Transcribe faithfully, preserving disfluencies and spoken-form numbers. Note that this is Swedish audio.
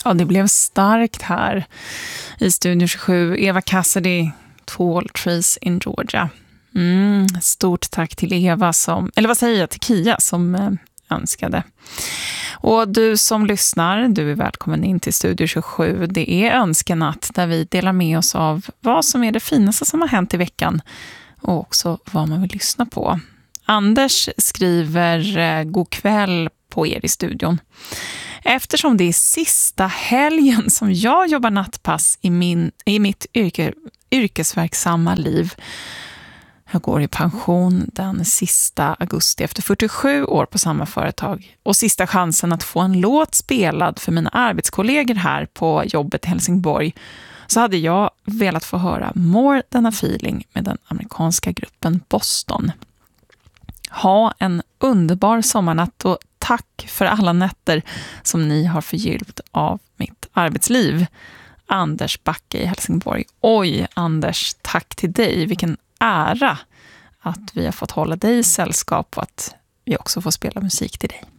Ja, det blev starkt här i Studio tjugosju. Eva Cassidy, Tall Trees in Georgia. Mm, stort tack till Eva som, eller vad säger jag, till Kia som eh, önskade. Och du som lyssnar, du är välkommen in till Studio tjugosju. Det är önskenatt där vi delar med oss av vad som är det finaste som har hänt i veckan och också vad man vill lyssna på. Anders skriver eh, god kväll på er i studion. Eftersom det är sista helgen som jag jobbar nattpass i, min, i mitt yrke, yrkesverksamma liv. Jag går i pension den sista augusti efter fyrtiosju år på samma företag. Och sista chansen att få en låt spelad för mina arbetskollegor här på jobbet i Helsingborg. Så hade jag velat få höra More Than a Feeling med den amerikanska gruppen Boston. Ha en underbar sommarnatt och tack för alla nätter som ni har förgyllt av mitt arbetsliv. Anders Backe i Helsingborg. Oj, Anders, tack till dig. Vilken ära att vi har fått hålla dig i sällskap och att vi också får spela musik till dig.